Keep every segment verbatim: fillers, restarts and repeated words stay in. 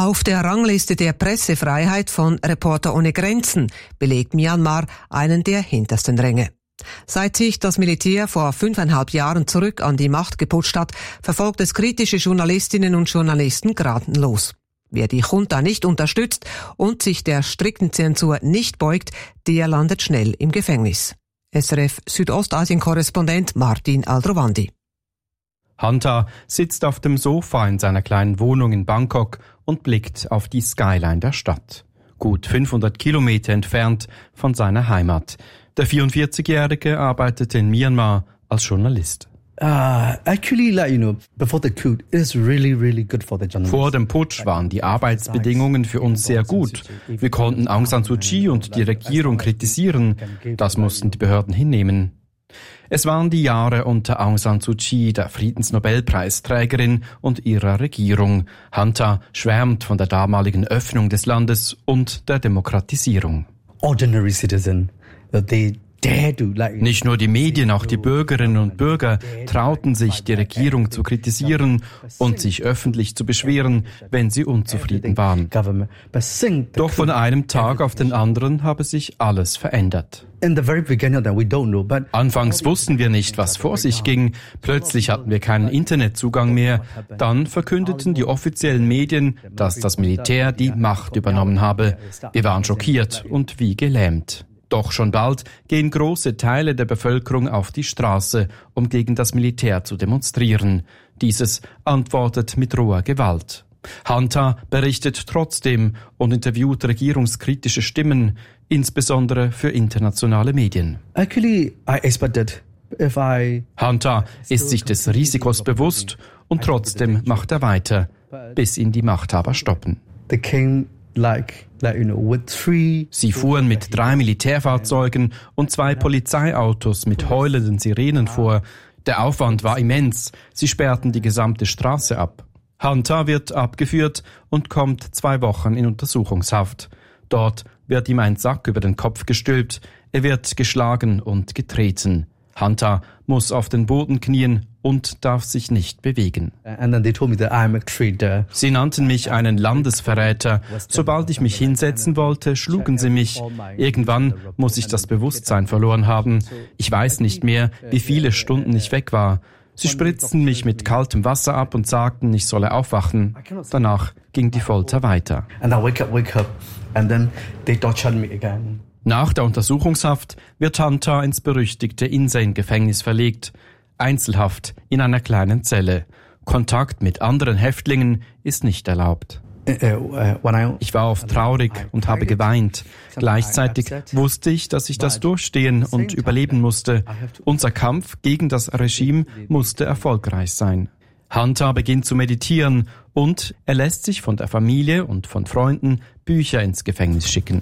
Auf der Rangliste der Pressefreiheit von Reporter ohne Grenzen belegt Myanmar einen der hintersten Ränge. Seit sich das Militär vor fünfeinhalb Jahren zurück an die Macht geputscht hat, verfolgt es kritische Journalistinnen und Journalisten gnadenlos. Wer die Junta nicht unterstützt und sich der strikten Zensur nicht beugt, der landet schnell im Gefängnis. S R F Südostasien-Korrespondent Martin Aldrovandi. Hanta sitzt auf dem Sofa in seiner kleinen Wohnung in Bangkok und blickt auf die Skyline der Stadt. Gut fünfhundert Kilometer entfernt von seiner Heimat. Der vierundvierzigjährige arbeitet in Myanmar als Journalist. Uh, actually, like, you know, before the coup, it's really, really good for the journalists. Vor dem Putsch waren die Arbeitsbedingungen für uns sehr gut. Wir konnten Aung San Suu Kyi und die Regierung kritisieren. Das mussten die Behörden hinnehmen. Es waren die Jahre unter Aung San Suu Kyi, der Friedensnobelpreisträgerin, und ihrer Regierung. Hanta schwärmt von der damaligen Öffnung des Landes und der Demokratisierung. Ordinary citizen, they Nicht nur die Medien, auch die Bürgerinnen und Bürger trauten sich, die Regierung zu kritisieren und sich öffentlich zu beschweren, wenn sie unzufrieden waren. Doch von einem Tag auf den anderen habe sich alles verändert. Anfangs wussten wir nicht, was vor sich ging. Plötzlich hatten wir keinen Internetzugang mehr. Dann verkündeten die offiziellen Medien, dass das Militär die Macht übernommen habe. Wir waren schockiert und wie gelähmt. Doch schon bald gehen große Teile der Bevölkerung auf die Straße, um gegen das Militär zu demonstrieren. Dieses antwortet mit roher Gewalt. Hanta berichtet trotzdem und interviewt regierungskritische Stimmen, insbesondere für internationale Medien. Actually, I expected if I Hanta ist sich des Risikos bewusst und trotzdem macht er weiter, bis ihn die Machthaber stoppen. they came like like you know with three Sie fuhren mit drei Militärfahrzeugen und zwei Polizeiautos mit heulenden Sirenen vor. Der Aufwand war immens. Sie sperrten die gesamte Straße ab. Hanta wird abgeführt und kommt zwei Wochen in Untersuchungshaft. Dort wird ihm ein Sack über den Kopf gestülpt. Er wird geschlagen und getreten. Hanta muss auf den Boden knien und darf sich nicht bewegen. And then they told me that I'm a traitor. Sie nannten mich einen Landesverräter. Sobald ich mich hinsetzen wollte, schlugen sie mich. Irgendwann muss ich das Bewusstsein verloren haben. Ich weiß nicht mehr, wie viele Stunden ich weg war. Sie spritzten mich mit kaltem Wasser ab und sagten, ich solle aufwachen. Danach ging die Folter weiter. And I wake up, wake up, and then they tortured me again. Nach der Untersuchungshaft wird Hanta ins berüchtigte Insein-Gefängnis verlegt. Einzelhaft in einer kleinen Zelle. Kontakt mit anderen Häftlingen ist nicht erlaubt. Ich war oft traurig und habe geweint. Gleichzeitig wusste ich, dass ich das durchstehen und überleben musste. Unser Kampf gegen das Regime musste erfolgreich sein. Hanta beginnt zu meditieren und er lässt sich von der Familie und von Freunden Bücher ins Gefängnis schicken.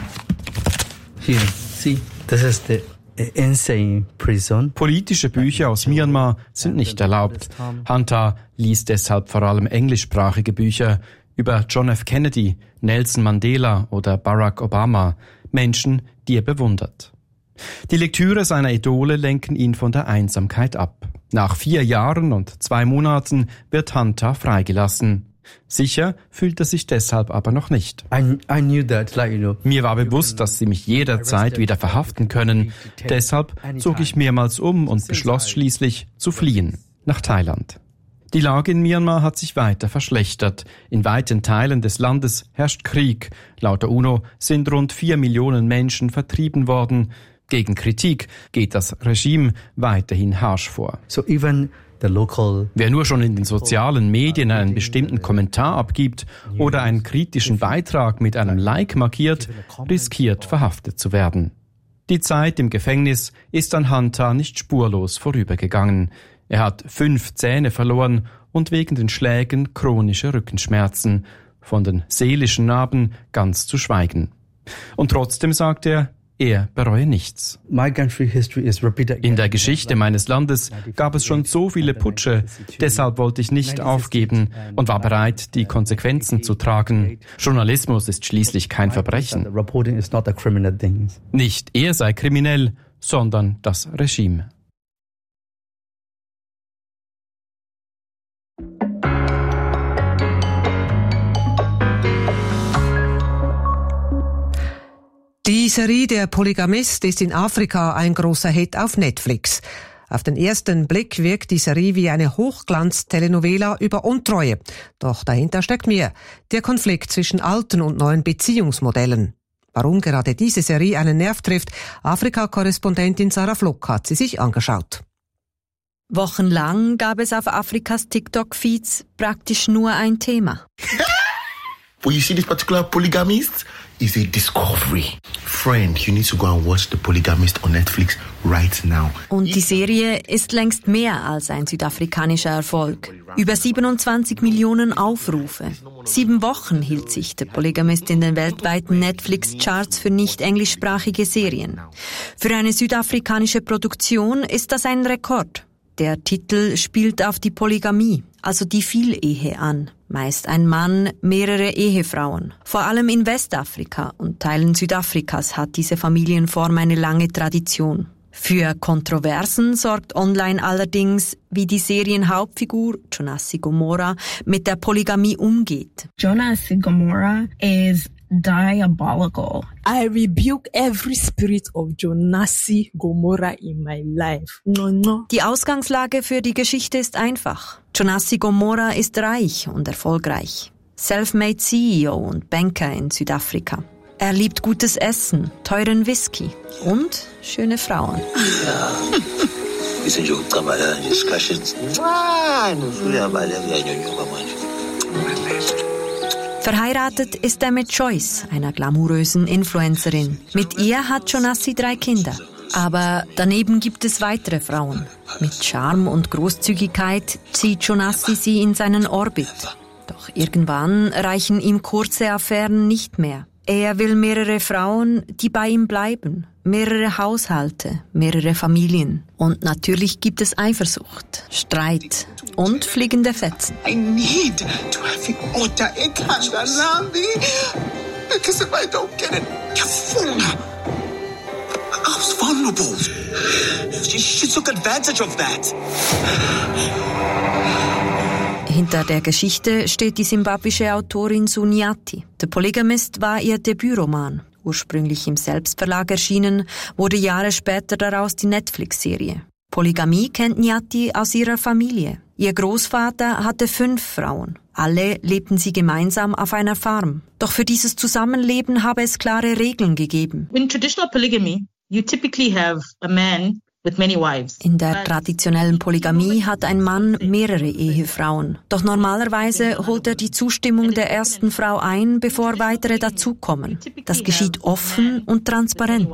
Here, see, this is the insane prison. Politische Bücher aus Myanmar sind nicht erlaubt. Hanta liest deshalb vor allem englischsprachige Bücher über John F. Kennedy, Nelson Mandela oder Barack Obama, Menschen, die er bewundert. Die Lektüre seiner Idole lenken ihn von der Einsamkeit ab. Nach vier Jahren und zwei Monaten wird Hanta freigelassen. Sicher fühlt er sich deshalb aber noch nicht. I, I knew that, like, you know, Mir war bewusst, dass sie mich jederzeit wieder verhaften können. Deshalb zog ich mehrmals um und beschloss schließlich zu fliehen nach Thailand. Die Lage in Myanmar hat sich weiter verschlechtert. In weiten Teilen des Landes herrscht Krieg. Laut der UNO sind rund vier Millionen Menschen vertrieben worden. Gegen Kritik geht das Regime weiterhin harsch vor. so even the local Wer nur schon in den sozialen Medien einen bestimmten Kommentar abgibt oder einen kritischen Beitrag mit einem Like markiert, riskiert verhaftet zu werden. Die Zeit im Gefängnis ist an Hanta nicht spurlos vorübergegangen. Er hat fünf Zähne verloren und wegen den Schlägen chronische Rückenschmerzen, von den seelischen Narben ganz zu schweigen. Und trotzdem sagt er, er bereue nichts. my country history is repeated. In der Geschichte meines Landes gab es schon so viele Putsche, deshalb wollte ich nicht aufgeben und war bereit, die Konsequenzen zu tragen. Journalismus ist schließlich kein Verbrechen. The reporting is not a criminal thing. Nicht er sei kriminell, sondern das Regime. Die Serie Der Polygamist ist in Afrika ein großer Hit auf Netflix. Auf den ersten Blick wirkt die Serie wie eine Hochglanz-Telenovela über Untreue. Doch dahinter steckt mehr. Der Konflikt zwischen alten und neuen Beziehungsmodellen. Warum gerade diese Serie einen Nerv trifft, Afrika-Korrespondentin Sarah Fluck hat sie sich angeschaut. Wochenlang gab es auf Afrikas TikTok-Feeds praktisch nur ein Thema. Well, you see this particular Polygamist is a discovery. Friend, you need to go and watch The Polygamist on Netflix right now. Und die Serie ist längst mehr als ein südafrikanischer Erfolg. Über siebenundzwanzig Millionen Aufrufe. Sieben Wochen hielt sich The Polygamist in den weltweiten Netflix-Charts für nicht englischsprachige Serien. Für eine südafrikanische Produktion ist das ein Rekord. Der Titel spielt auf die Polygamie, also die Vielehe an. Meist ein Mann, mehrere Ehefrauen. Vor allem in Westafrika und Teilen Südafrikas hat diese Familienform eine lange Tradition. Für Kontroversen sorgt online allerdings, wie die Serienhauptfigur Jonassi Gomora mit der Polygamie umgeht. Jonassi Gomora is diabolical. I rebuke every spirit of Jonassi Gomora in my life. No, no. Die Ausgangslage für die Geschichte ist einfach. Jonassi Gomora ist reich und erfolgreich. Self-made C E O und Banker in Südafrika. Er liebt gutes Essen, teuren Whisky und schöne Frauen. Verheiratet ist er mit Joyce, einer glamourösen Influencerin. Mit ihr hat Jonassi drei Kinder. Aber daneben gibt es weitere Frauen. Mit Charme und Großzügigkeit zieht Jonassi sie in seinen Orbit. Doch irgendwann reichen ihm kurze Affären nicht mehr. Er will mehrere Frauen, die bei ihm bleiben. Mehrere Haushalte, mehrere Familien. Und natürlich gibt es Eifersucht, Streit und fliegende Fetzen. I need to have an order in Kandalambi. Because if I don't get it, you're full. I was vulnerable. She, she took advantage of that. Hinter der Geschichte steht die simbabwische Autorin Sue Nyathi. The Polygamist war ihr Debütroman. Ursprünglich im Selbstverlag erschienen, wurde Jahre später daraus die Netflix-Serie. Polygamie kennt Nyathi aus ihrer Familie. Ihr Großvater hatte fünf Frauen. Alle lebten sie gemeinsam auf einer Farm. Doch für dieses Zusammenleben habe es klare Regeln gegeben. In traditional polygamy, you typically have a man with many wives. In der traditionellen Polygamie hat ein Mann mehrere Ehefrauen. Doch normalerweise holt er die Zustimmung der ersten Frau ein, bevor weitere dazukommen. Das geschieht offen und transparent.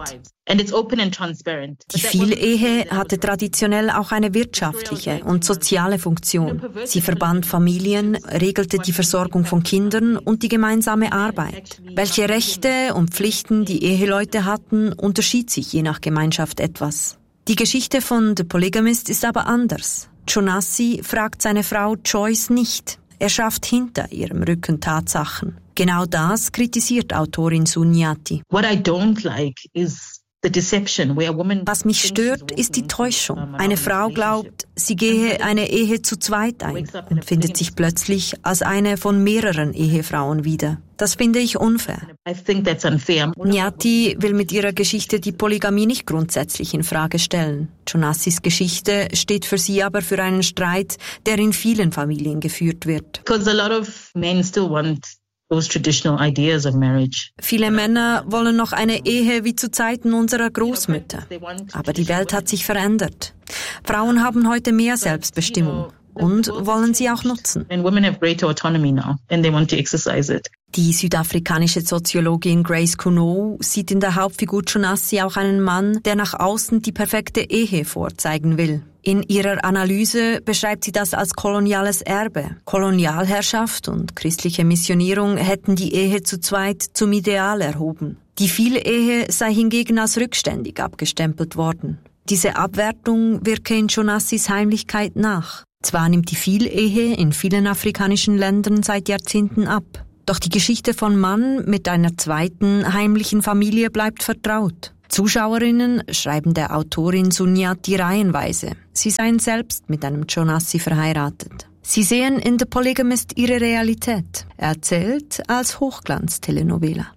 Die Vielehe hatte traditionell auch eine wirtschaftliche und soziale Funktion. Sie verband Familien, regelte die Versorgung von Kindern und die gemeinsame Arbeit. Welche Rechte und Pflichten die Eheleute hatten, unterschied sich je nach Gemeinschaft etwas. Die Geschichte von The Polygamist ist aber anders. Jonassi fragt seine Frau Joyce nicht. Er schafft hinter ihrem Rücken Tatsachen. Genau das kritisiert Autorin Sue Nyathi. What I don't like is the deception where a woman. Was mich stört, ist die Täuschung. Eine Frau glaubt, sie gehe eine Ehe zu zweit ein und findet sich plötzlich als eine von mehreren Ehefrauen wieder. Das finde ich unfair. I think that's unfair. Nyathi will mit ihrer Geschichte die Polygamie nicht grundsätzlich in Frage stellen. Jonassis Geschichte steht für sie aber für einen Streit, der in vielen Familien geführt wird. Because a lot of men still want those traditional ideas of marriage. Viele Männer wollen noch eine Ehe wie zu Zeiten unserer Großmütter. Aber die Welt hat sich verändert. Frauen haben heute mehr Selbstbestimmung und wollen sie auch nutzen. And women have greater autonomy now and they want to exercise it. Die südafrikanische Soziologin Grace Kuno sieht in der Hauptfigur Jonassi auch einen Mann, der nach außen die perfekte Ehe vorzeigen will. In ihrer Analyse beschreibt sie das als koloniales Erbe. Kolonialherrschaft und christliche Missionierung hätten die Ehe zu zweit zum Ideal erhoben. Die Vielehe sei hingegen als rückständig abgestempelt worden. Diese Abwertung wirke in Jonassis Heimlichkeit nach. Zwar nimmt die Vielehe in vielen afrikanischen Ländern seit Jahrzehnten ab. Doch die Geschichte von Mann mit einer zweiten heimlichen Familie bleibt vertraut. Zuschauerinnen schreiben der Autorin Sue Nyathi reihenweise. Sie seien selbst mit einem Jonassi verheiratet. Sie sehen in The Polygamist ihre Realität, erzählt als Hochglanz-Telenovela.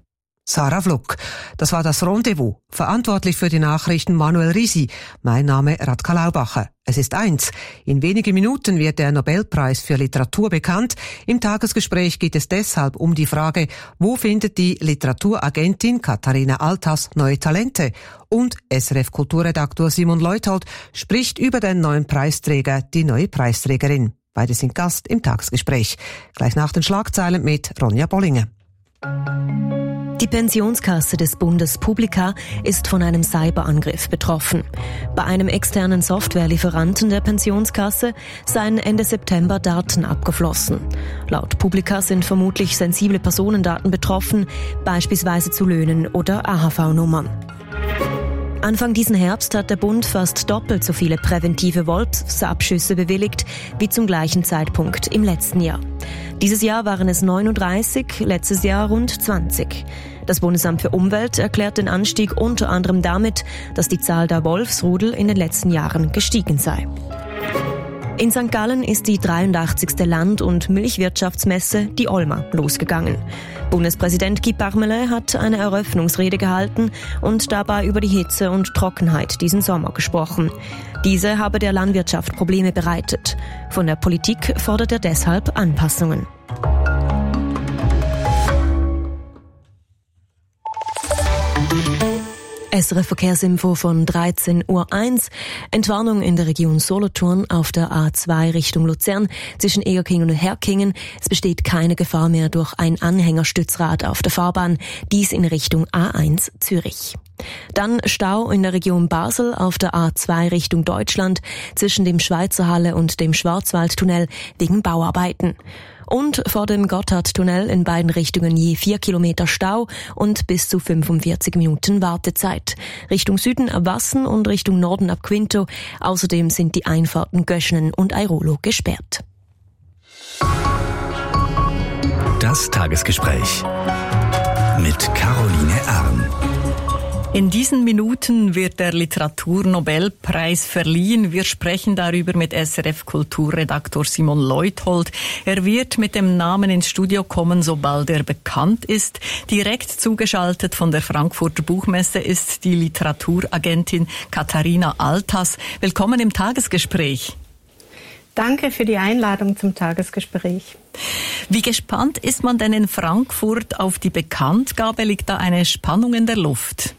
Sarah Vluk. Das war das Rendezvous. Verantwortlich für die Nachrichten Manuel Risi. Mein Name Radka Laubacher. Es ist eins. In wenigen Minuten wird der Nobelpreis für Literatur bekannt. Im Tagesgespräch geht es deshalb um die Frage, wo findet die Literaturagentin Katharina Altas neue Talente? Und S R F-Kulturredaktor Simon Leuthold spricht über den neuen Preisträger, die neue Preisträgerin. Beide sind Gast im Tagesgespräch. Gleich nach den Schlagzeilen mit Ronja Bollinger. Die Pensionskasse des Bundes Publica ist von einem Cyberangriff betroffen. Bei einem externen Softwarelieferanten der Pensionskasse seien Ende September Daten abgeflossen. Laut Publica sind vermutlich sensible Personendaten betroffen, beispielsweise zu Löhnen oder A H V-Nummern. Anfang diesen Herbst hat der Bund fast doppelt so viele präventive Wolfsabschüsse bewilligt wie zum gleichen Zeitpunkt im letzten Jahr. Dieses Jahr waren es neununddreißig, letztes Jahr rund zwanzig. Das Bundesamt für Umwelt erklärt den Anstieg unter anderem damit, dass die Zahl der Wolfsrudel in den letzten Jahren gestiegen sei. In Sankt Gallen ist die dreiundachtzigste Land- und Milchwirtschaftsmesse, die Olma, losgegangen. Bundespräsident Guy Parmelin hat eine Eröffnungsrede gehalten und dabei über die Hitze und Trockenheit diesen Sommer gesprochen. Diese habe der Landwirtschaft Probleme bereitet. Von der Politik fordert er deshalb Anpassungen. S R F-Verkehrsinfo von dreizehn Uhr eins. Entwarnung in der Region Solothurn auf der A zwei Richtung Luzern zwischen Egerkingen und Herkingen. Es besteht keine Gefahr mehr durch ein Anhängerstützrad auf der Fahrbahn. Dies in Richtung A eins Zürich. Dann Stau in der Region Basel auf der A zwei Richtung Deutschland zwischen dem Schweizer Halle und dem Schwarzwaldtunnel wegen Bauarbeiten. Und vor dem Gotthardtunnel in beiden Richtungen je vier Kilometer Stau und bis zu fünfundvierzig Minuten Wartezeit. Richtung Süden ab Wassen und Richtung Norden ab Quinto. Außerdem sind die Einfahrten Göschenen und Airolo gesperrt. Das Tagesgespräch mit Caroline Arn. In diesen Minuten wird der Literaturnobelpreis verliehen. Wir sprechen darüber mit S R F-Kulturredaktor Simon Leuthold. Er wird mit dem Namen ins Studio kommen, sobald er bekannt ist. Direkt zugeschaltet von der Frankfurter Buchmesse ist die Literaturagentin Katharina Altas. Willkommen im Tagesgespräch. Danke für die Einladung zum Tagesgespräch. Wie gespannt ist man denn in Frankfurt auf die Bekanntgabe? Liegt da eine Spannung in der Luft?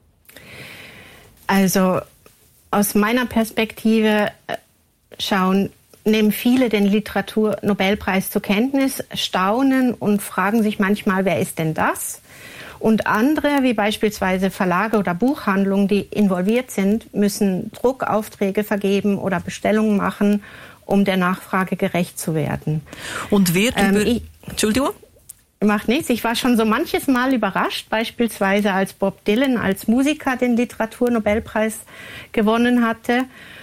Also aus meiner Perspektive schauen, nehmen viele den Literaturnobelpreis zur Kenntnis, staunen und fragen sich manchmal, wer ist denn das? Und andere, wie beispielsweise Verlage oder Buchhandlungen, die involviert sind, müssen Druckaufträge vergeben oder Bestellungen machen, um der Nachfrage gerecht zu werden. Und wird ähm, über... ich, Entschuldigung? Macht nichts. Ich war schon so manches Mal überrascht, beispielsweise als Bob Dylan als Musiker den Literaturnobelpreis gewonnen hatte.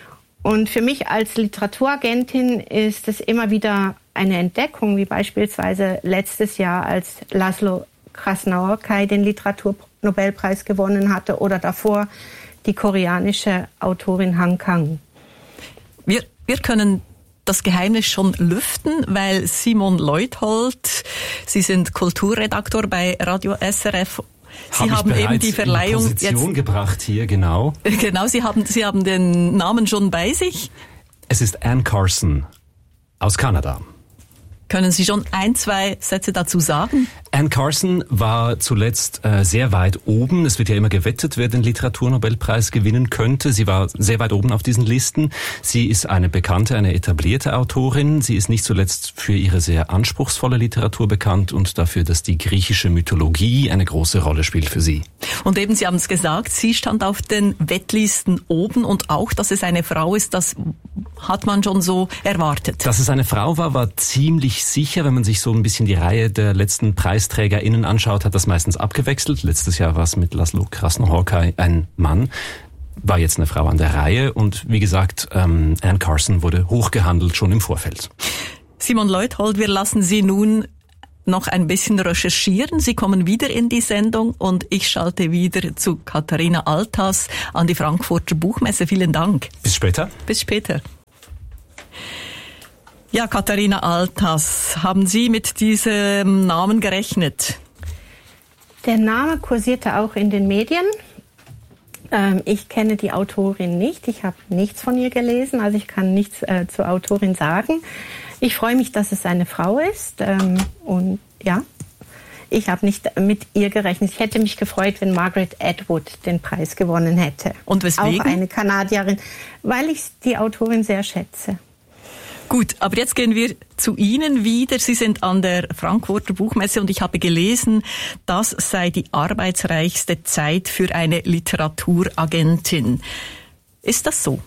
Und für mich als Literaturagentin ist es immer wieder eine Entdeckung, wie beispielsweise letztes Jahr, als Laszlo Krasznaorkai den Literaturnobelpreis gewonnen hatte oder davor die koreanische Autorin Han Kang. Wir, wir können das Geheimnis schon lüften, weil Simon Leuthold, Sie sind Kulturredaktor bei Radio S R F. Sie Hab haben eben die Verleihung in Position jetzt gebracht hier, genau. Genau, Sie haben, Sie haben den Namen schon bei sich. Es ist Anne Carson aus Kanada. Können Sie schon ein, zwei Sätze dazu sagen? Anne Carson war zuletzt äh, sehr weit oben. Es wird ja immer gewettet, wer den Literaturnobelpreis gewinnen könnte. Sie war sehr weit oben auf diesen Listen. Sie ist eine bekannte, eine etablierte Autorin. Sie ist nicht zuletzt für ihre sehr anspruchsvolle Literatur bekannt und dafür, dass die griechische Mythologie eine große Rolle spielt für sie. Und eben, Sie haben es gesagt, sie stand auf den Wettlisten oben und auch, dass es eine Frau ist, das hat man schon so erwartet. Dass es eine Frau war, war ziemlich sicher. Wenn man sich so ein bisschen die Reihe der letzten PreisträgerInnen anschaut, hat das meistens abgewechselt. Letztes Jahr war es mit Laszlo Krasznaorkai ein Mann, war jetzt eine Frau an der Reihe und wie gesagt, ähm, Anne Carson wurde hochgehandelt schon im Vorfeld. Simon Leuthold, wir lassen Sie nun noch ein bisschen recherchieren. Sie kommen wieder in die Sendung und ich schalte wieder zu Katharina Altas an die Frankfurter Buchmesse. Vielen Dank. Bis später. Bis später. Ja, Katharina Altas, haben Sie mit diesem Namen gerechnet? Der Name kursierte auch in den Medien. Ähm, ich kenne die Autorin nicht. Ich habe nichts von ihr gelesen, also ich kann nichts äh, zur Autorin sagen. Ich freue mich, dass es eine Frau ist. Ähm, und ja, ich habe nicht mit ihr gerechnet. Ich hätte mich gefreut, wenn Margaret Atwood den Preis gewonnen hätte. Und weswegen? Auch eine Kanadierin, weil ich die Autorin sehr schätze. Gut, aber jetzt gehen wir zu Ihnen wieder. Sie sind an der Frankfurter Buchmesse und ich habe gelesen, das sei die arbeitsreichste Zeit für eine Literaturagentin. Ist das so?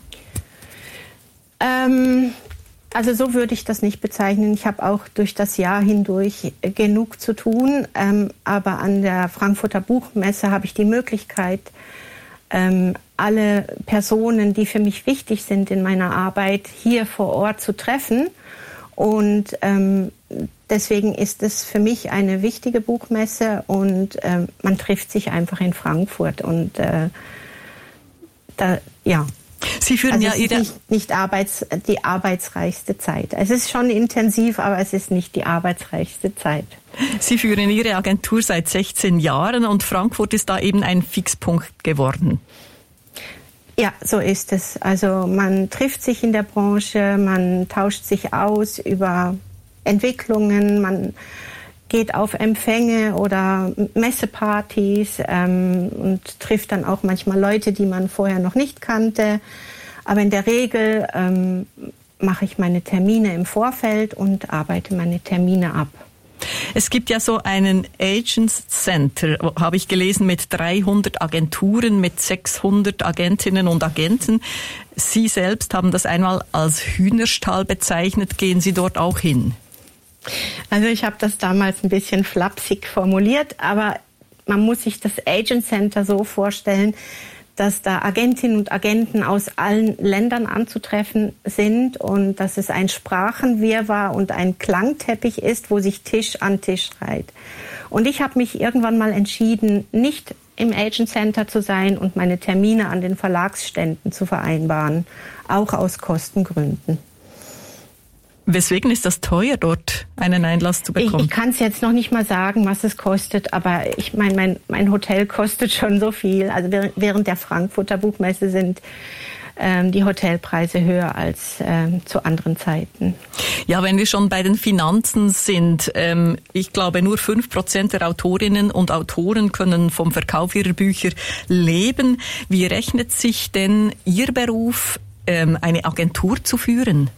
Ähm, also so würde ich das nicht bezeichnen. Ich habe auch durch das Jahr hindurch genug zu tun. Ähm, aber an der Frankfurter Buchmesse habe ich die Möglichkeit, ähm, alle Personen, die für mich wichtig sind in meiner Arbeit, hier vor Ort zu treffen. Und ähm, deswegen ist es für mich eine wichtige Buchmesse und ähm, man trifft sich einfach in Frankfurt. Und äh, da, ja. Sie führen also ja es ist Ihre nicht, nicht arbeits, die arbeitsreichste Zeit. Es ist schon intensiv, aber es ist nicht die arbeitsreichste Zeit. Sie führen Ihre Agentur seit sechzehn Jahren und Frankfurt ist da eben ein Fixpunkt geworden. Ja, so ist es. Also man trifft sich in der Branche, man tauscht sich aus über Entwicklungen, man geht auf Empfänge oder Messepartys ähm, und trifft dann auch manchmal Leute, die man vorher noch nicht kannte. Aber in der Regel ähm, mache ich meine Termine im Vorfeld und arbeite meine Termine ab. Es gibt ja so einen Agents Center, habe ich gelesen, mit dreihundert Agenturen, mit sechshundert Agentinnen und Agenten. Sie selbst haben das einmal als Hühnerstall bezeichnet. Gehen Sie dort auch hin? Also ich habe das damals ein bisschen flapsig formuliert, aber man muss sich das Agent Center so vorstellen, dass da Agentinnen und Agenten aus allen Ländern anzutreffen sind und dass es ein Sprachenwirrwarr und ein Klangteppich ist, wo sich Tisch an Tisch reiht. Und ich habe mich irgendwann mal entschieden, nicht im Agent Center zu sein und meine Termine an den Verlagsständen zu vereinbaren, auch aus Kostengründen. Weswegen ist das teuer, dort einen Einlass zu bekommen? Ich, ich kann es jetzt noch nicht mal sagen, was es kostet, aber ich meine, mein, mein Hotel kostet schon so viel. Also während der Frankfurter Buchmesse sind ähm, die Hotelpreise höher als ähm, zu anderen Zeiten. Ja, wenn wir schon bei den Finanzen sind, ähm, ich glaube, nur fünf Prozent der Autorinnen und Autoren können vom Verkauf ihrer Bücher leben. Wie rechnet sich denn Ihr Beruf, ähm, eine Agentur zu führen?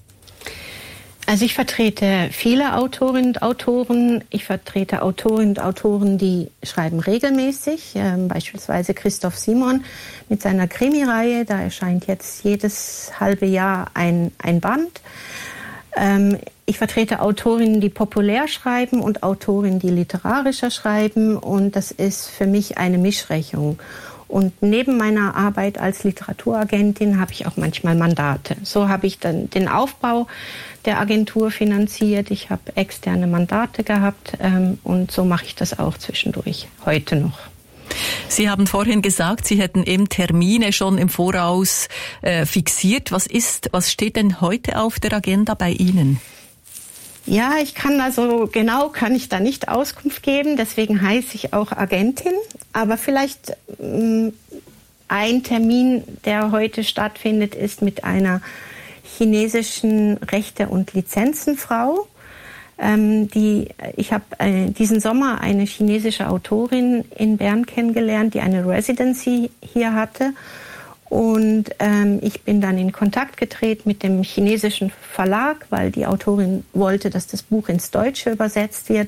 Also ich vertrete viele Autorinnen und Autoren. Ich vertrete Autorinnen und Autoren, die schreiben regelmäßig. Ähm, beispielsweise Christoph Simon mit seiner Krimireihe. Da erscheint jetzt jedes halbe Jahr ein, ein Band. Ähm, ich vertrete Autorinnen, die populär schreiben und Autorinnen, die literarischer schreiben. Und das ist für mich eine Mischrechnung. Und neben meiner Arbeit als Literaturagentin habe ich auch manchmal Mandate. So habe ich dann den Aufbau der Agentur finanziert. Ich habe externe Mandate gehabt ähm, und so mache ich das auch zwischendurch, heute noch. Sie haben vorhin gesagt, Sie hätten eben Termine schon im Voraus äh, fixiert. Was ist, was steht denn heute auf der Agenda bei Ihnen? Ja, ich kann also genau kann ich da nicht Auskunft geben, deswegen heiße ich auch Agentin. Aber vielleicht ähm, ein Termin, der heute stattfindet, ist mit einer chinesischen Rechte- und Lizenzenfrau. Ähm, die, ich habe äh, diesen Sommer eine chinesische Autorin in Bern kennengelernt, die eine Residency hier hatte. Und ähm, ich bin dann in Kontakt getreten mit dem chinesischen Verlag, weil die Autorin wollte, dass das Buch ins Deutsche übersetzt wird.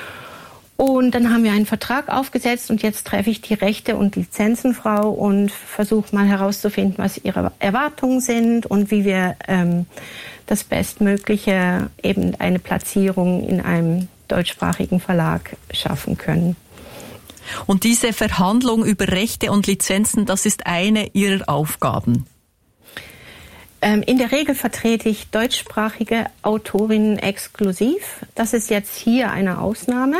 Und dann haben wir einen Vertrag aufgesetzt und jetzt treffe ich die Rechte- und Lizenzenfrau und versuche mal herauszufinden, was ihre Erwartungen sind und wie wir ähm, das Bestmögliche, eben eine Platzierung in einem deutschsprachigen Verlag schaffen können. Und diese Verhandlung über Rechte und Lizenzen, das ist eine Ihrer Aufgaben? Ähm, in der Regel vertrete ich deutschsprachige Autorinnen exklusiv. Das ist jetzt hier eine Ausnahme,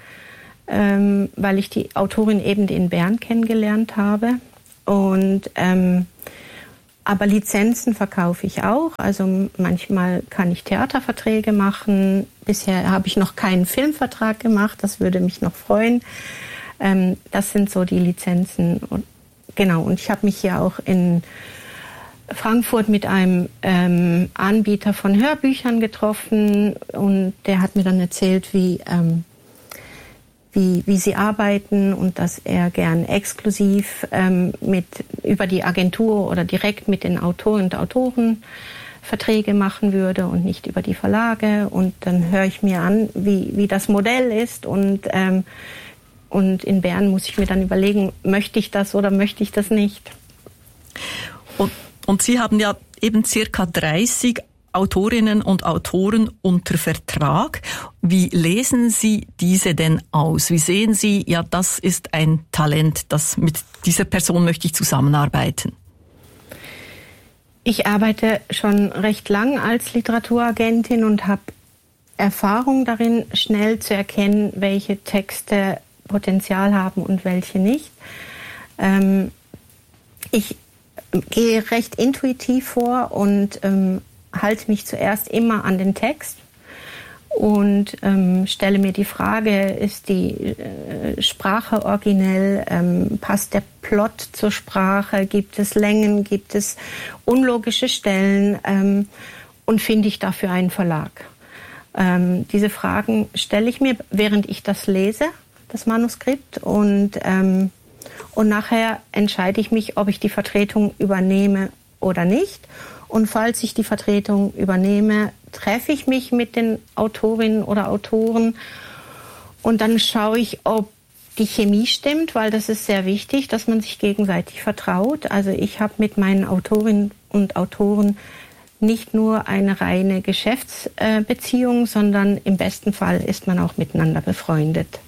ähm, weil ich die Autorin eben in Bern kennengelernt habe. Und ähm, aber Lizenzen verkaufe ich auch. Also manchmal kann ich Theaterverträge machen. Bisher habe ich noch keinen Filmvertrag gemacht. Das würde mich noch freuen. Ähm, das sind so die Lizenzen. Und, genau, und ich habe mich hier auch in Frankfurt mit einem ähm, Anbieter von Hörbüchern getroffen und der hat mir dann erzählt, wie, ähm, wie, wie sie arbeiten und dass er gern exklusiv ähm, mit, über die Agentur oder direkt mit den Autoren und Autoren Verträge machen würde und nicht über die Verlage. Und dann höre ich mir an, wie, wie das Modell ist und, ähm, und in Bern muss ich mir dann überlegen, möchte ich das oder möchte ich das nicht. Und Und Sie haben ja eben circa dreißig Autorinnen und Autoren unter Vertrag. Wie lesen Sie diese denn aus? Wie sehen Sie, ja, das ist ein Talent, das mit dieser Person möchte ich zusammenarbeiten? Ich arbeite schon recht lang als Literaturagentin und habe Erfahrung darin, schnell zu erkennen, welche Texte Potenzial haben und welche nicht. Ähm, ich gehe recht intuitiv vor und ähm, halte mich zuerst immer an den Text und ähm, stelle mir die Frage, ist die äh, Sprache originell, ähm, passt der Plot zur Sprache, gibt es Längen, gibt es unlogische Stellen ähm, und finde ich dafür einen Verlag? Ähm, diese Fragen stelle ich mir, während ich das lese, das Manuskript, und ähm, Und nachher entscheide ich mich, ob ich die Vertretung übernehme oder nicht. Und falls ich die Vertretung übernehme, treffe ich mich mit den Autorinnen oder Autoren. Und dann schaue ich, ob die Chemie stimmt, weil das ist sehr wichtig, dass man sich gegenseitig vertraut. Also ich habe mit meinen Autorinnen und Autoren nicht nur eine reine Geschäftsbeziehung, sondern im besten Fall ist man auch miteinander befreundet.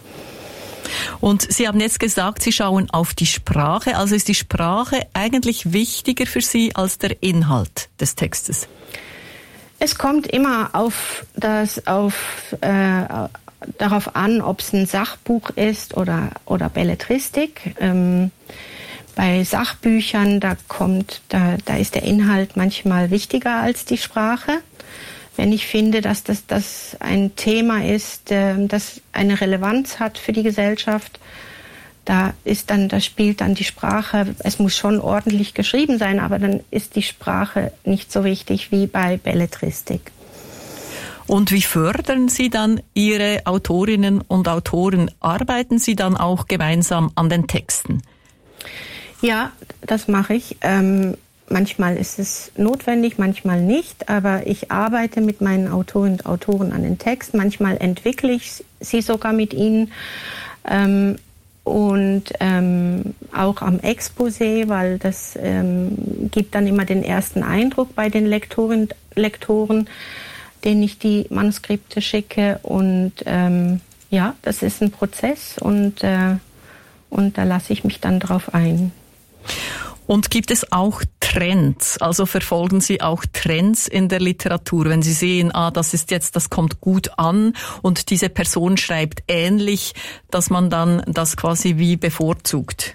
Und Sie haben jetzt gesagt, Sie schauen auf die Sprache. Also ist die Sprache eigentlich wichtiger für Sie als der Inhalt des Textes? Es kommt immer auf das, auf, äh, darauf an, ob es ein Sachbuch ist oder, oder Belletristik. Ähm, bei Sachbüchern, da kommt, da, da ist der Inhalt manchmal wichtiger als die Sprache. Wenn ich finde, dass das, das ein Thema ist, äh, das eine Relevanz hat für die Gesellschaft, da ist dann, da spielt dann die Sprache, es muss schon ordentlich geschrieben sein, aber dann ist die Sprache nicht so wichtig wie bei Belletristik. Und wie fördern Sie dann Ihre Autorinnen und Autoren? Arbeiten Sie dann auch gemeinsam an den Texten? Ja, das mache ich. Ähm, Manchmal ist es notwendig, manchmal nicht, aber ich arbeite mit meinen Autorinnen und Autoren an den Text. Manchmal entwickle ich sie sogar mit ihnen ähm, und ähm, auch am Exposé, weil das ähm, gibt dann immer den ersten Eindruck bei den Lektorinnen und Lektoren, denen ich die Manuskripte schicke. Und ähm, ja, das ist ein Prozess und, äh, und da lasse ich mich dann drauf ein. Und gibt es auch Trends? Also verfolgen Sie auch Trends in der Literatur? Wenn Sie sehen, ah, das ist jetzt, das kommt gut an und diese Person schreibt ähnlich, dass man dann das quasi wie bevorzugt?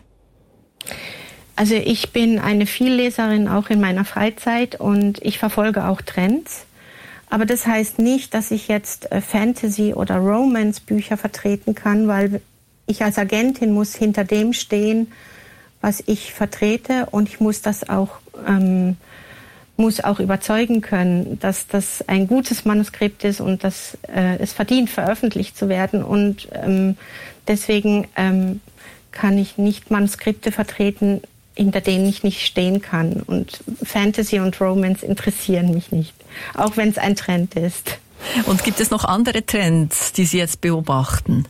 Also ich bin eine Vielleserin auch in meiner Freizeit und ich verfolge auch Trends. Aber das heißt nicht, dass ich jetzt Fantasy- oder Romance-Bücher vertreten kann, weil ich als Agentin muss hinter dem stehen, was ich vertrete, und ich muss das auch ähm, muss auch überzeugen können, dass das ein gutes Manuskript ist und dass äh, es verdient, veröffentlicht zu werden. Und ähm, deswegen ähm, kann ich nicht Manuskripte vertreten, hinter denen ich nicht stehen kann. Und Fantasy und Romance interessieren mich nicht, auch wenn es ein Trend ist. Und gibt es noch andere Trends, die Sie jetzt beobachten?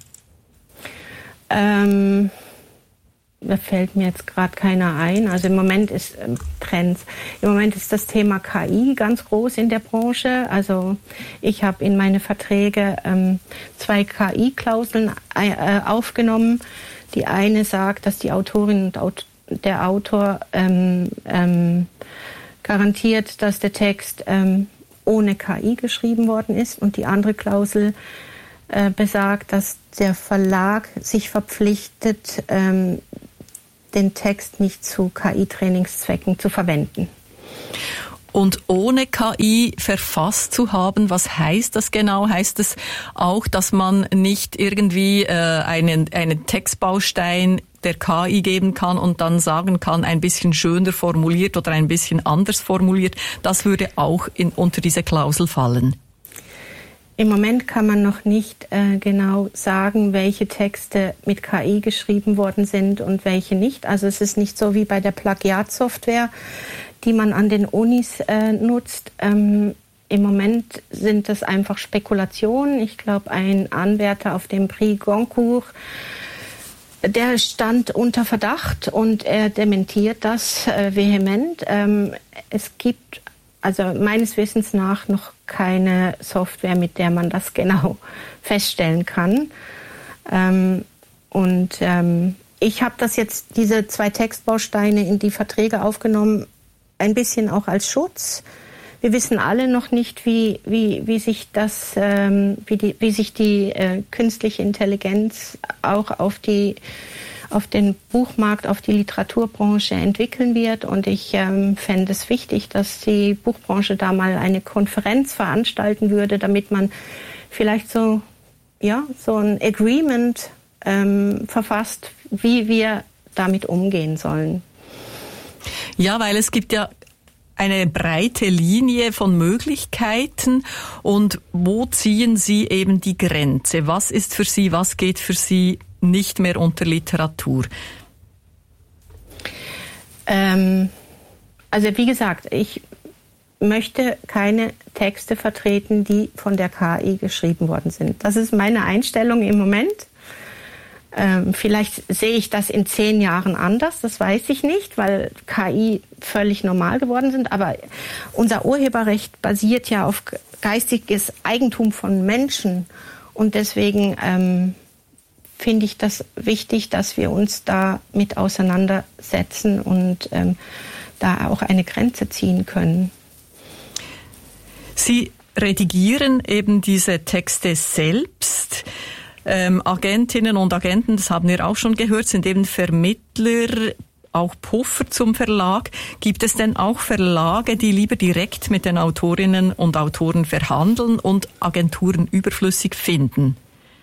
Ähm, Da fällt mir jetzt gerade keiner ein. Also im Moment ist ähm, Trends. Im Moment ist das Thema K I ganz groß in der Branche. Also ich habe in meine Verträge ähm, zwei K I-Klauseln äh, aufgenommen. Die eine sagt, dass die Autorin und Aut- der Autor ähm, ähm, garantiert, dass der Text ähm, ohne K I geschrieben worden ist. Und die andere Klausel äh, besagt, dass der Verlag sich verpflichtet, ähm, den Text nicht zu K I-Trainingszwecken zu verwenden. Und ohne K I verfasst zu haben, was heißt das genau? Heißt es auch, dass man nicht irgendwie äh, einen, einen Textbaustein der K I geben kann und dann sagen kann, ein bisschen schöner formuliert oder ein bisschen anders formuliert? Das würde auch in, unter diese Klausel fallen. Im Moment kann man noch nicht äh, genau sagen, welche Texte mit K I geschrieben worden sind und welche nicht. Also es ist nicht so wie bei der Plagiatsoftware, die man an den Unis äh, nutzt. Ähm, Im Moment sind das einfach Spekulationen. Ich glaube, ein Anwärter auf dem Prix Goncourt, der stand unter Verdacht und er dementiert das äh, vehement. Ähm, es gibt also meines Wissens nach noch keine Software, mit der man das genau feststellen kann. Ähm, und ähm, ich habe das jetzt, diese zwei Textbausteine in die Verträge aufgenommen, ein bisschen auch als Schutz. Wir wissen alle noch nicht, wie, wie, wie sich das, ähm, wie, die, wie sich die äh, künstliche Intelligenz auch auf die auf den Buchmarkt, auf die Literaturbranche entwickeln wird. Und ich ähm, fände es wichtig, dass die Buchbranche da mal eine Konferenz veranstalten würde, damit man vielleicht so, ja, so ein Agreement ähm, verfasst, wie wir damit umgehen sollen. Ja, weil es gibt ja eine breite Linie von Möglichkeiten. Und wo ziehen Sie eben die Grenze? Was ist für Sie, was geht für Sie nicht mehr unter Literatur? Ähm, also wie gesagt, ich möchte keine Texte vertreten, die von der K I geschrieben worden sind. Das ist meine Einstellung im Moment. Ähm, vielleicht sehe ich das in zehn Jahren anders, das weiß ich nicht, weil K I völlig normal geworden sind. Aber unser Urheberrecht basiert ja auf geistiges Eigentum von Menschen. Und deswegen ähm, finde ich das wichtig, dass wir uns da mit auseinandersetzen und ähm, da auch eine Grenze ziehen können. Sie redigieren eben diese Texte selbst. Ähm, Agentinnen und Agenten, das haben wir auch schon gehört, sind eben Vermittler, auch Puffer zum Verlag. Gibt es denn auch Verlage, die lieber direkt mit den Autorinnen und Autoren verhandeln und Agenturen überflüssig finden?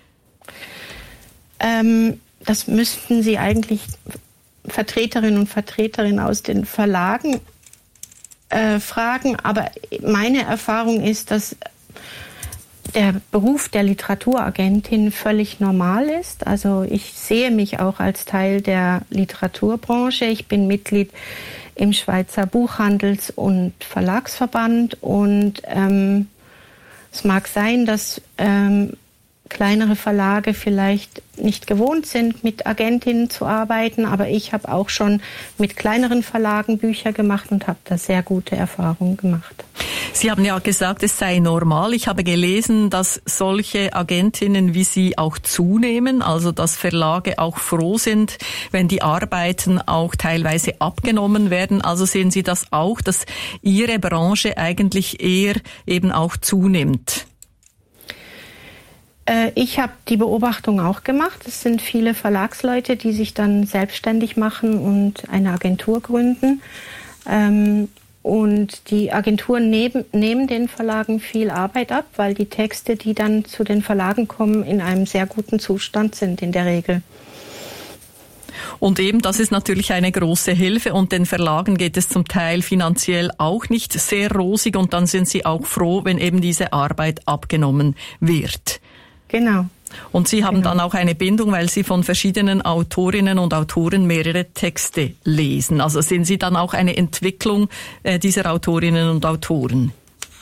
Ähm, das müssten Sie eigentlich Vertreterinnen und Vertreterinnen aus den Verlagen äh, fragen. Aber meine Erfahrung ist, dass der Beruf der Literaturagentin völlig normal ist. Also ich sehe mich auch als Teil der Literaturbranche. Ich bin Mitglied im Schweizer Buchhandels- und Verlagsverband. Und ähm, es mag sein, dass ähm, kleinere Verlage vielleicht nicht gewohnt sind, mit Agentinnen zu arbeiten, aber ich habe auch schon mit kleineren Verlagen Bücher gemacht und habe da sehr gute Erfahrungen gemacht. Sie haben ja gesagt, es sei normal. Ich habe gelesen, dass solche Agentinnen wie Sie auch zunehmen, also dass Verlage auch froh sind, wenn die Arbeiten auch teilweise abgenommen werden. Also sehen Sie das auch, dass Ihre Branche eigentlich eher eben auch zunimmt? Ich habe die Beobachtung auch gemacht. Es sind viele Verlagsleute, die sich dann selbstständig machen und eine Agentur gründen. Und die Agenturen neben, nehmen den Verlagen viel Arbeit ab, weil die Texte, die dann zu den Verlagen kommen, in einem sehr guten Zustand sind in der Regel. Und eben, das ist natürlich eine große Hilfe und den Verlagen geht es zum Teil finanziell auch nicht sehr rosig und dann sind sie auch froh, wenn eben diese Arbeit abgenommen wird. Genau. Und Sie haben genau. dann auch eine Bindung, weil Sie von verschiedenen Autorinnen und Autoren mehrere Texte lesen. Also sehen Sie dann auch eine Entwicklung äh, dieser Autorinnen und Autoren?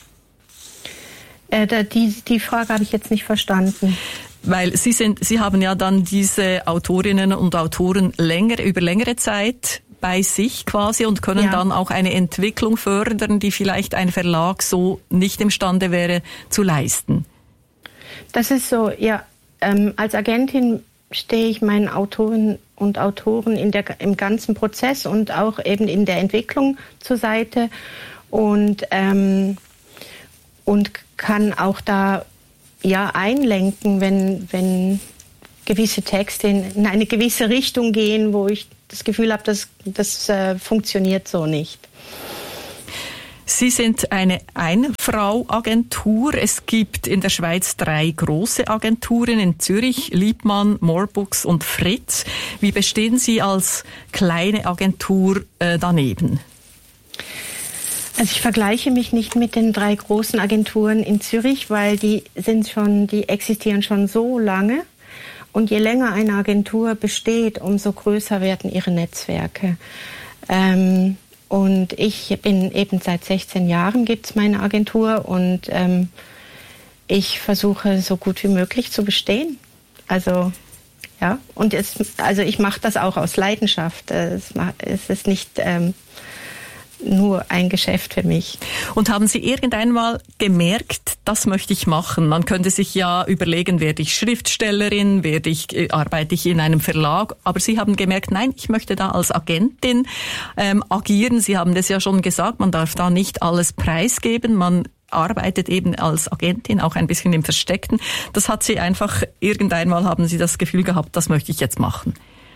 Äh, da, die, die Frage habe ich jetzt nicht verstanden. Weil Sie sind, Sie haben ja dann diese Autorinnen und Autoren länger, über längere Zeit bei sich quasi und können ja. dann auch eine Entwicklung fördern, die vielleicht ein Verlag so nicht imstande wäre zu leisten. Das ist so, ja. Ähm, als Agentin stehe ich meinen Autorinnen und Autoren in der, im ganzen Prozess und auch eben in der Entwicklung zur Seite und, ähm, und kann auch da ja einlenken, wenn, wenn gewisse Texte in, in eine gewisse Richtung gehen, wo ich das Gefühl habe, das, das äh, funktioniert so nicht. Sie sind eine Ein-Frau-Agentur. Es gibt in der Schweiz drei große Agenturen in Zürich, Liebmann, Moorbooks und Fritz. Wie bestehen Sie als kleine Agentur äh, daneben? Also ich vergleiche mich nicht mit den drei großen Agenturen in Zürich, weil die sind schon, die existieren schon so lange. Und je länger eine Agentur besteht, umso größer werden ihre Netzwerke. Ähm, Und ich bin eben seit sechzehn Jahren gibt's meine Agentur und ähm, ich versuche so gut wie möglich zu bestehen. Also ja, und es, also ich mache das auch aus Leidenschaft. Es, es ist nicht ähm, nur ein Geschäft für mich. Und haben Sie irgendwann mal gemerkt, das möchte ich machen? Man könnte sich ja überlegen, werde ich Schriftstellerin, werde ich, äh, arbeite ich in einem Verlag? Aber Sie haben gemerkt, nein, ich möchte da als Agentin ähm, agieren. Sie haben das ja schon gesagt, man darf da nicht alles preisgeben. Man arbeitet eben als Agentin auch ein bisschen im Versteckten. Das hat Sie einfach, irgendwann mal haben Sie das Gefühl gehabt, das möchte ich jetzt machen.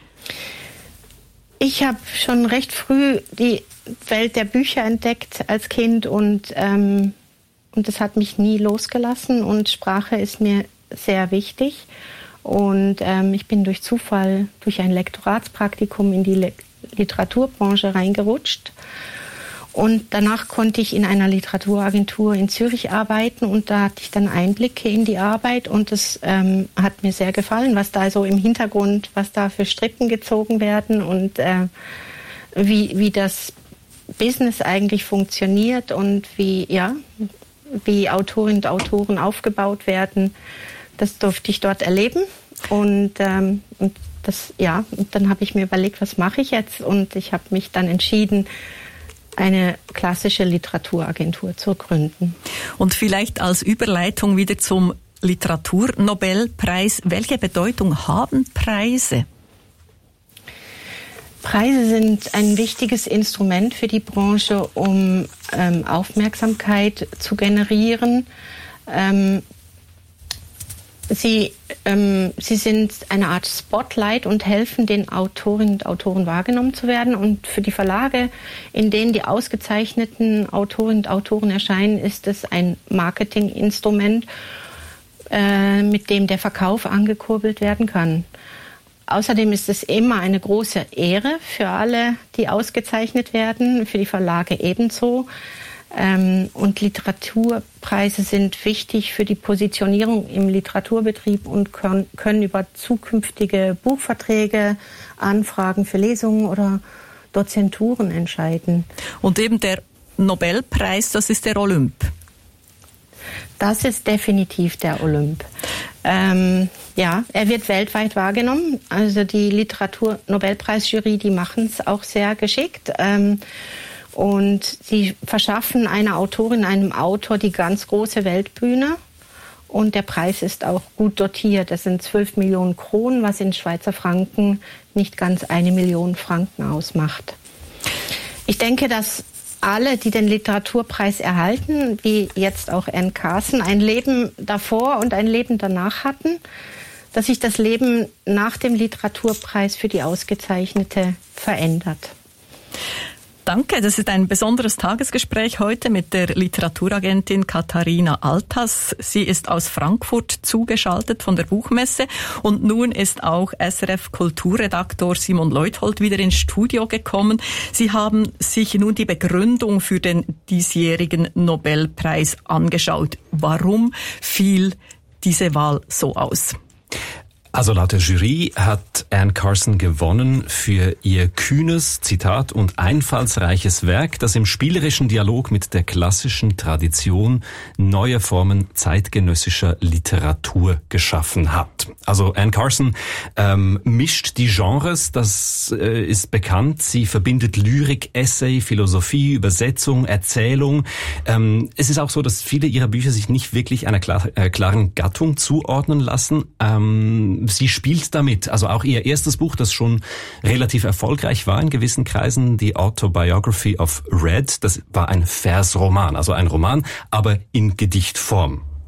Ich habe schon recht früh die Welt der Bücher entdeckt als Kind und ähm, und das hat mich nie losgelassen und Sprache ist mir sehr wichtig und ähm, ich bin durch Zufall durch ein Lektoratspraktikum in die Le- Literaturbranche reingerutscht und danach konnte ich in einer Literaturagentur in Zürich arbeiten und da hatte ich dann Einblicke in die Arbeit und das ähm, hat mir sehr gefallen, was da so im Hintergrund, was da für Strippen gezogen werden und äh, wie wie das Business eigentlich funktioniert und wie ja wie Autorinnen und Autoren aufgebaut werden. Das durfte ich dort erleben und, ähm, und das ja und dann habe ich mir überlegt, was mache ich jetzt und ich habe mich dann entschieden, eine klassische Literaturagentur zu gründen. Und vielleicht als Überleitung wieder zum Literaturnobelpreis. Welche Bedeutung haben Preise? Preise sind ein wichtiges Instrument für die Branche, um ähm, Aufmerksamkeit zu generieren. Ähm, sie, ähm, sie sind eine Art Spotlight und helfen den Autorinnen und Autoren wahrgenommen zu werden. Und für die Verlage, in denen die ausgezeichneten Autorinnen und Autoren erscheinen, ist es ein Marketinginstrument, äh, mit dem der Verkauf angekurbelt werden kann. Außerdem ist es immer eine große Ehre für alle, die ausgezeichnet werden, für die Verlage ebenso. Und Literaturpreise sind wichtig für die Positionierung im Literaturbetrieb und können über zukünftige Buchverträge, Anfragen für Lesungen oder Dozenturen entscheiden. Und eben der Nobelpreis, das ist der Olymp. Das ist definitiv der Olymp. Ähm, ja, er wird weltweit wahrgenommen. Also die Literaturnobelpreisjury, die machen es auch sehr geschickt. Ähm, und sie verschaffen einer Autorin, einem Autor die ganz große Weltbühne. Und der Preis ist auch gut dotiert. Das sind zwölf Millionen Kronen, was in Schweizer Franken nicht ganz eine Million Franken ausmacht. Ich denke, dass alle, die den Literaturpreis erhalten, wie jetzt auch Anne Carson, ein Leben davor und ein Leben danach hatten, dass sich das Leben nach dem Literaturpreis für die Ausgezeichnete verändert. Danke, das ist ein besonderes Tagesgespräch heute mit der Literaturagentin Katharina Altas. Sie ist aus Frankfurt zugeschaltet von der Buchmesse und nun ist auch S R F-Kulturredaktor Simon Leuthold wieder ins Studio gekommen. Sie haben sich nun die Begründung für den diesjährigen Nobelpreis angeschaut. Warum fiel diese Wahl so aus? Also laut der Jury hat Anne Carson gewonnen für ihr kühnes, Zitat, und einfallsreiches Werk, das im spielerischen Dialog mit der klassischen Tradition neue Formen zeitgenössischer Literatur geschaffen hat. Also Anne Carson ähm, mischt die Genres, das äh, ist bekannt. Sie verbindet Lyrik, Essay, Philosophie, Übersetzung, Erzählung. Ähm, es ist auch so, dass viele ihrer Bücher sich nicht wirklich einer klar, äh, klaren Gattung zuordnen lassen. Ähm, Sie spielt damit, also auch ihr erstes Buch, das schon relativ erfolgreich war in gewissen Kreisen, die Autobiography of Red, das war ein Versroman, also ein Roman, aber in Gedichtform.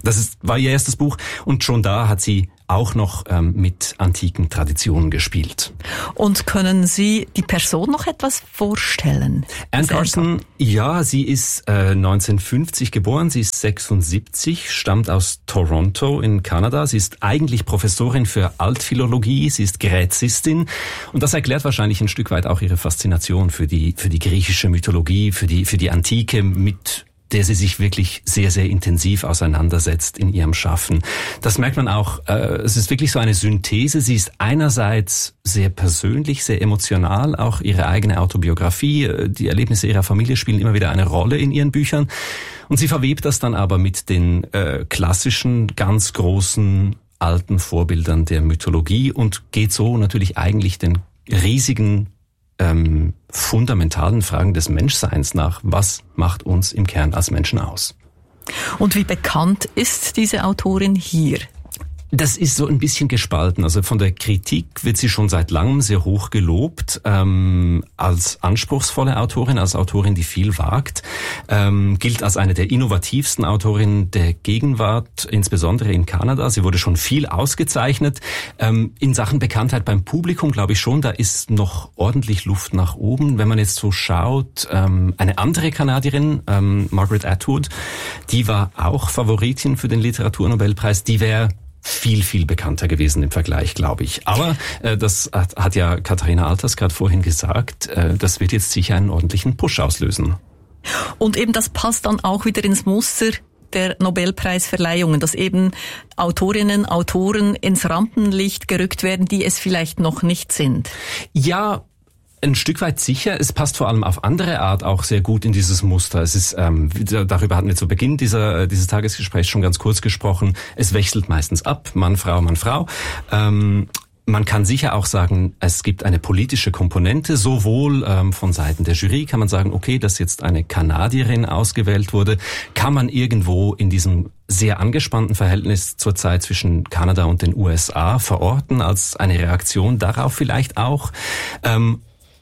Das ist, war ihr erstes Buch und schon da hat sie auch noch ähm, mit antiken Traditionen gespielt. Und können Sie die Person noch etwas vorstellen? Anne Carson, ja, sie ist äh, neunzehnhundertfünfzig geboren, sie ist sechsundsiebzig, stammt aus Toronto in Kanada. Sie ist eigentlich Professorin für Altphilologie, sie ist Gräzistin und das erklärt wahrscheinlich ein Stück weit auch ihre Faszination für die für die griechische Mythologie, für die für die Antike, mit der sie sich wirklich sehr, sehr intensiv auseinandersetzt in ihrem Schaffen. Das merkt man auch, äh, es ist wirklich so eine Synthese. Sie ist einerseits sehr persönlich, sehr emotional, auch ihre eigene Autobiografie, die Erlebnisse ihrer Familie spielen immer wieder eine Rolle in ihren Büchern. Und sie verwebt das dann aber mit den äh, klassischen, ganz großen, alten Vorbildern der Mythologie und geht so natürlich eigentlich den riesigen Ähm, fundamentalen Fragen des Menschseins nach. Was macht uns im Kern als Menschen aus? Und wie bekannt ist diese Autorin hier? Das ist so ein bisschen gespalten. Also von der Kritik wird sie schon seit langem sehr hoch gelobt, ähm, als anspruchsvolle Autorin, als Autorin, die viel wagt, ähm, gilt als eine der innovativsten Autorinnen der Gegenwart, insbesondere in Kanada. Sie wurde schon viel ausgezeichnet. Ähm, in Sachen Bekanntheit beim Publikum glaube ich schon, da ist noch ordentlich Luft nach oben. Wenn man jetzt so schaut, ähm, eine andere Kanadierin, ähm, Margaret Atwood, die war auch Favoritin für den Literaturnobelpreis, die wäre viel, viel bekannter gewesen im Vergleich, glaube ich. Aber äh, das hat, hat ja Katharina Alters gerade vorhin gesagt, äh, das wird jetzt sicher einen ordentlichen Push auslösen. Und eben das passt dann auch wieder ins Muster der Nobelpreisverleihungen, dass eben Autorinnen, Autoren ins Rampenlicht gerückt werden, die es vielleicht noch nicht sind. Ja, ein Stück weit sicher. Es passt vor allem auf andere Art auch sehr gut in dieses Muster. Es ist, ähm, darüber hatten wir zu Beginn dieser, dieses Tagesgesprächs schon ganz kurz gesprochen. Es wechselt meistens ab, Mann, Frau, Mann, Frau. Ähm, Man kann sicher auch sagen, es gibt eine politische Komponente, sowohl ähm, von Seiten der Jury kann man sagen, okay, dass jetzt eine Kanadierin ausgewählt wurde, kann man irgendwo in diesem sehr angespannten Verhältnis zurzeit zwischen Kanada und den U S A verorten, als eine Reaktion darauf vielleicht auch. Ähm,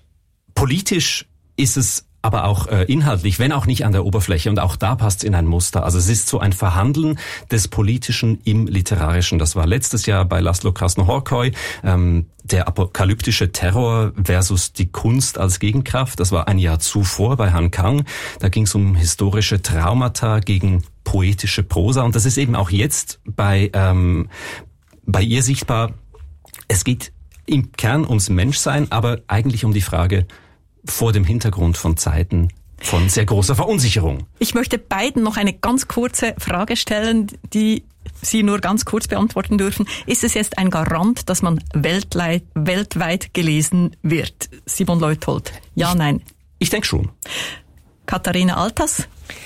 politisch ist es aber auch äh, inhaltlich, wenn auch nicht an der Oberfläche. Und auch da passt es in ein Muster. Also es ist so ein Verhandeln des Politischen im Literarischen. Das war letztes Jahr bei Laszlo Krasznahorkai, ähm, der apokalyptische Terror versus die Kunst als Gegenkraft. Das war ein Jahr zuvor bei Han Kang. Da ging es um historische Traumata gegen poetische Prosa. Und das ist eben auch jetzt bei, ähm, bei ihr sichtbar. Es geht im Kern ums Menschsein, aber eigentlich um die Frage, vor dem Hintergrund von Zeiten von sehr großer Verunsicherung. Ich möchte beiden noch eine ganz kurze Frage stellen, die Sie nur ganz kurz beantworten dürfen. Ist es jetzt ein Garant, dass man weltweit, weltweit gelesen wird? Simon Leuthold. Ja, nein? Ich denke schon. Katharina Alters?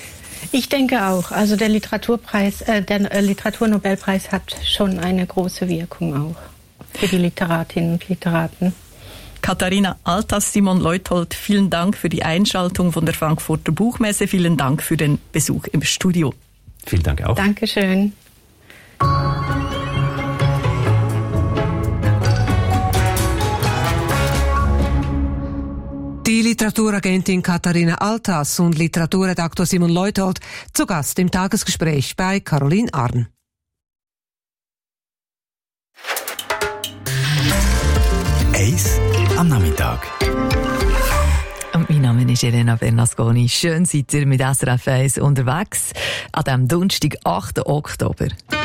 Ich denke auch. Also der Literaturpreis, äh, der Literaturnobelpreis hat schon eine große Wirkung auch für die Literatinnen und Literaten. Katharina Alters, Simon Leuthold, vielen Dank für die Einschaltung von der Frankfurter Buchmesse. Vielen Dank für den Besuch im Studio. Vielen Dank auch. Dankeschön. Die Literaturagentin Katharina Alters und Literaturredaktor Simon Leuthold zu Gast im Tagesgespräch bei Caroline Arn. Eis am Nachmittag. Und mein Name ist Elena Bernasconi. Schön seid ihr mit S R F eins unterwegs an diesem Donnerstag, achten Oktober.